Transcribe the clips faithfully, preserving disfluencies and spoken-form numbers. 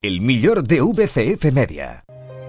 El millor de V C F Media.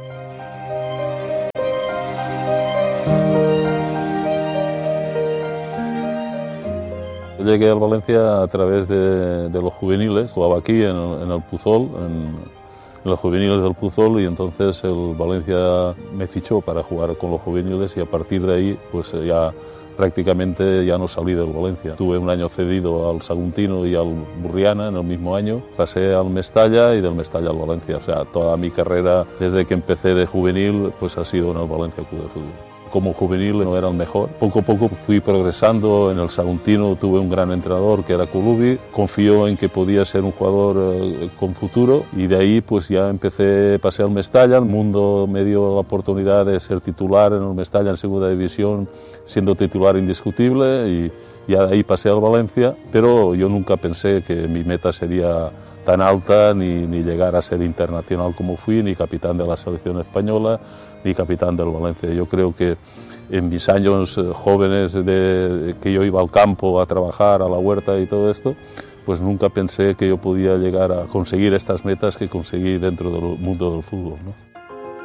Llegué al Valencia a través de, de los juveniles, jugaba aquí en el, en el Puzol, en, en los juveniles del Puzol, y entonces el Valencia me fichó para jugar con los juveniles y a partir de ahí pues ya prácticamente ya no salí del Valencia. Tuve un año cedido al Saguntino y al Burriana en el mismo año, pasé al Mestalla y del Mestalla al Valencia. O sea, toda mi carrera desde que empecé de juvenil pues ha sido en el Valencia Club de Fútbol. Como juvenil no era el mejor. Poco a poco fui progresando. En el Saguntino tuve un gran entrenador que era Colubi. Confió en que podía ser un jugador eh, con futuro y de ahí pues ya empecé, pasé al Mestalla. El mundo me dio la oportunidad de ser titular en el Mestalla en segunda división, siendo titular indiscutible, y ya de ahí pasé al Valencia, pero yo nunca pensé que mi meta sería tan alta, ni, ni llegar a ser internacional como fui, ni capitán de la selección española, ni capitán del Valencia. Yo creo que en mis años jóvenes de que yo iba al campo a trabajar, a la huerta y todo esto, pues nunca pensé que yo podía llegar a conseguir estas metas que conseguí dentro del mundo del fútbol, ¿no?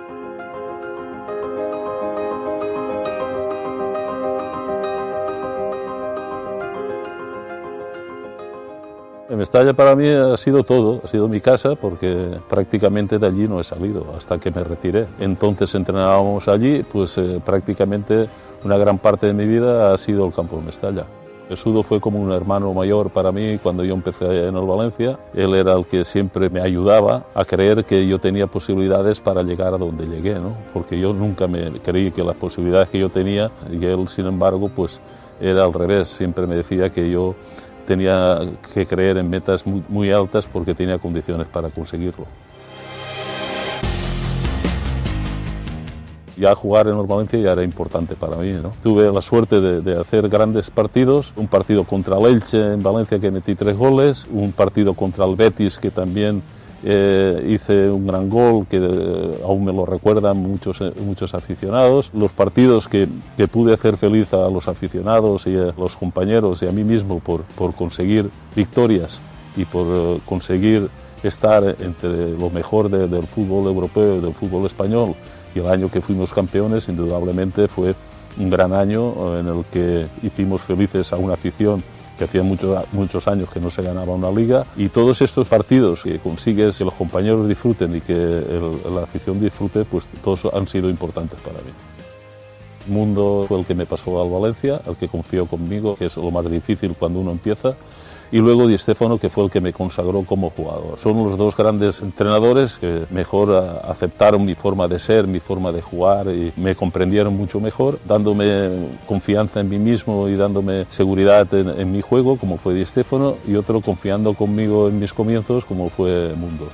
El Mestalla para mí ha sido todo, ha sido mi casa, porque prácticamente de allí no he salido hasta que me retiré. Entonces entrenábamos allí, pues eh, prácticamente una gran parte de mi vida ha sido el campo de Mestalla. Jesús fue como un hermano mayor para mí cuando yo empecé en el Valencia. Él era el que siempre me ayudaba a creer que yo tenía posibilidades para llegar a donde llegué, ¿no? Porque yo nunca me creí que las posibilidades que yo tenía, y él, sin embargo, pues era al revés. Siempre me decía que yo tenía que creer en metas muy, muy altas porque tenía condiciones para conseguirlo. Ya jugar en el Valencia ya era importante para mí, ¿no? Tuve la suerte de, de hacer grandes partidos, un partido contra el Elche en Valencia que metí tres goles, un partido contra el Betis que también eh, hice un gran gol que eh, aún me lo recuerdan muchos, eh, muchos aficionados. Los partidos que, que pude hacer feliz a los aficionados y a los compañeros y a mí mismo por, por conseguir victorias y por eh, conseguir estar entre lo mejor de, del fútbol europeo y del fútbol español. Y el año que fuimos campeones, indudablemente, fue un gran año en el que hicimos felices a una afición que hacía muchos, muchos años que no se ganaba una liga. Y todos estos partidos que consigues que los compañeros disfruten y que el, la afición disfrute, pues todos han sido importantes para mí. El mundo fue el que me pasó al Valencia, el que confió conmigo, que es lo más difícil cuando uno empieza. Y luego Di Stéfano, que fue el que me consagró como jugador. Son los dos grandes entrenadores que mejor aceptaron mi forma de ser, mi forma de jugar, y me comprendieron mucho mejor, dándome confianza en mí mismo y dándome seguridad en, en mi juego, como fue Di Stéfano, y otro confiando conmigo en mis comienzos, como fue Mundo.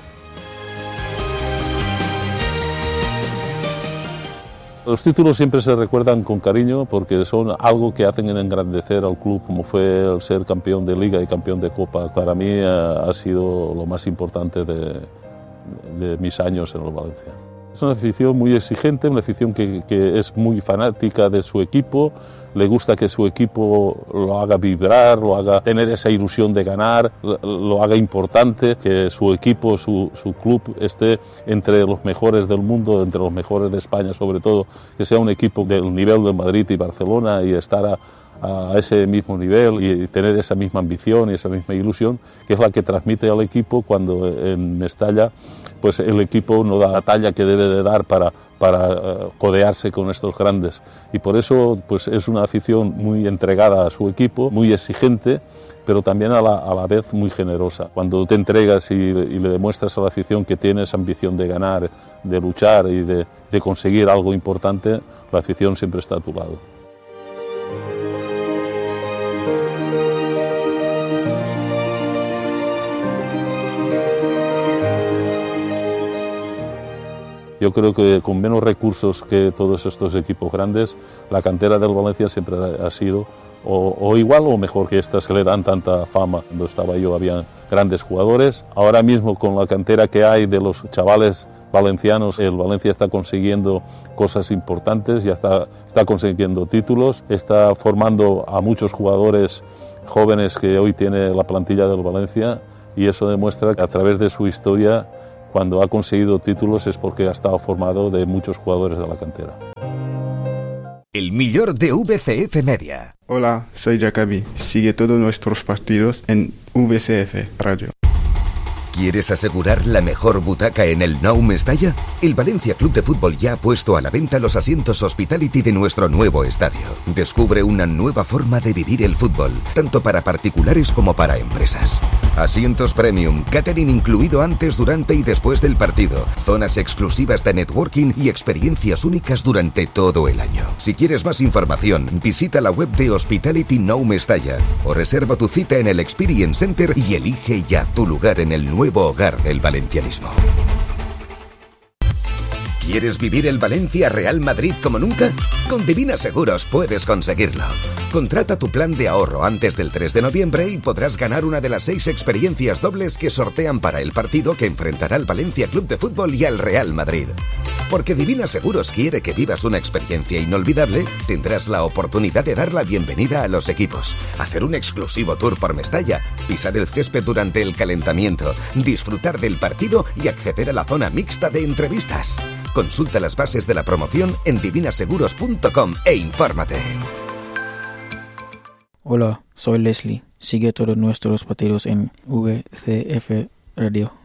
Los títulos siempre se recuerdan con cariño porque son algo que hacen en engrandecer al club, como fue el ser campeón de Liga y campeón de Copa. Para mí eh, ha sido lo más importante de, de mis años en el Valencia. Es una afición muy exigente, una afición que, que es muy fanática de su equipo, le gusta que su equipo lo haga vibrar, lo haga tener esa ilusión de ganar, lo haga importante, que su equipo, su, su club esté entre los mejores del mundo, entre los mejores de España sobre todo, que sea un equipo del nivel de Madrid y Barcelona y estar a, a ese mismo nivel y tener esa misma ambición y esa misma ilusión, que es la que transmite al equipo cuando en Mestalla pues el equipo no da la talla que debe de dar para, para uh, codearse con estos grandes. Y por eso pues es una afición muy entregada a su equipo, muy exigente, pero también a la, a la vez muy generosa. Cuando te entregas y, y le demuestras a la afición que tienes ambición de ganar, de luchar y de, de conseguir algo importante, la afición siempre está a tu lado. Yo creo que con menos recursos que todos estos equipos grandes, la cantera del Valencia siempre ha sido o, o igual o mejor que estas que le dan tanta fama. Cuando estaba yo había grandes jugadores. Ahora mismo con la cantera que hay de los chavales valencianos, el Valencia está consiguiendo cosas importantes, ya está, está consiguiendo títulos, está formando a muchos jugadores jóvenes que hoy tiene la plantilla del Valencia, y eso demuestra que a través de su historia cuando ha conseguido títulos es porque ha estado formado de muchos jugadores de la cantera. El millor de V C F Media. Hola, soy Jacobi. Sigue todos nuestros partidos en V C F Radio. ¿Quieres asegurar la mejor butaca en el Nou Mestalla? El Valencia Club de Fútbol ya ha puesto a la venta los asientos Hospitality de nuestro nuevo estadio. Descubre una nueva forma de vivir el fútbol, tanto para particulares como para empresas. Asientos premium, catering incluido antes, durante y después del partido, zonas exclusivas de networking y experiencias únicas durante todo el año. Si quieres más información, visita la web de Hospitality Nou Mestalla o reserva tu cita en el Experience Center y elige ya tu lugar en el nuevo Nuevo hogar del valencianismo. ¿Quieres vivir el Valencia Real Madrid como nunca? Con Divina Seguros puedes conseguirlo. Contrata tu plan de ahorro antes del tres de noviembre y podrás ganar una de las seis experiencias dobles que sortean para el partido que enfrentará al Valencia Club de Fútbol y al Real Madrid. Porque Divina Seguros quiere que vivas una experiencia inolvidable, tendrás la oportunidad de dar la bienvenida a los equipos, hacer un exclusivo tour por Mestalla, pisar el césped durante el calentamiento, disfrutar del partido y acceder a la zona mixta de entrevistas. Consulta las bases de la promoción en divina seguros punto com e infórmate. Hola, soy Leslie. Sigue todos nuestros partidos en V C F Radio.